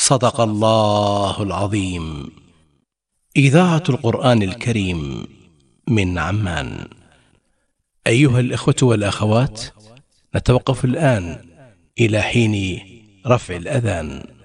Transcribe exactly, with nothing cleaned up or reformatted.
صدق الله العظيم. إذاعة القرآن الكريم من عمان. أيها الإخوة والأخوات، نتوقف الآن إلى حين رفع الأذان.